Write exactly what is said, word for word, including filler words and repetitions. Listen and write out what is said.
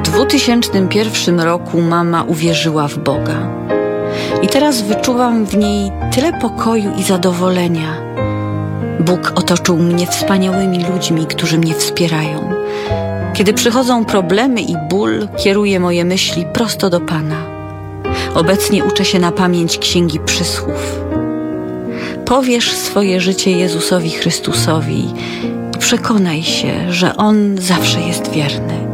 dwa tysiące pierwszym roku mama uwierzyła w Boga. I teraz wyczuwam w niej tyle pokoju i zadowolenia. Bóg otoczył mnie wspaniałymi ludźmi, którzy mnie wspierają. Kiedy przychodzą problemy i ból, kieruję moje myśli prosto do Pana. Obecnie uczę się na pamięć Księgi Przysłów. Powierz swoje życie Jezusowi Chrystusowi i przekonaj się, że On zawsze jest wierny.